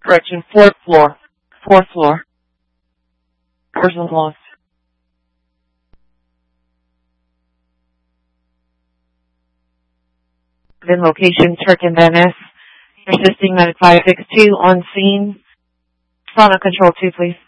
Correction, fourth floor. Fourth floor. Person lost. Then location, Turk and Van Ness. Assisting Medic 562 on scene. Fauna Control 2, please.